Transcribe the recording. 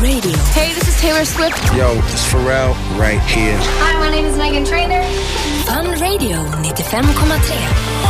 Radio. Hey, this is Taylor Swift. Yo, it's Pharrell right here. Hi, my name is Meghan Trainor. Fun Radio 95,3.